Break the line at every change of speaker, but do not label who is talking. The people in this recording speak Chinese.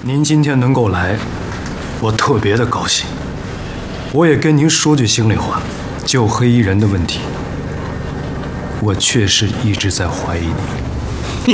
您今天能够来，我特别的高兴。我也跟您说句心里话，就黑衣人的问题，我确实一直在怀疑你。